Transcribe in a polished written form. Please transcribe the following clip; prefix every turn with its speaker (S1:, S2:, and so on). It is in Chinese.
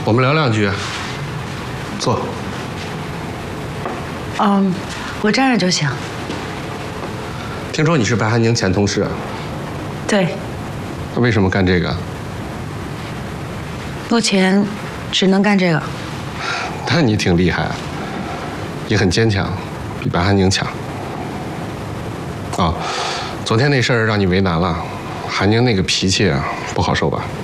S1: 我们聊两句。坐。
S2: 我站着就行。
S1: 听说你是白寒宁前同事。
S2: 对。
S1: 那为什么干这个？
S2: 目前只能干这个。
S1: 那你挺厉害啊，也很坚强，比白寒宁强。哦，昨天那事儿让你为难了，寒宁那个脾气啊，不好受吧？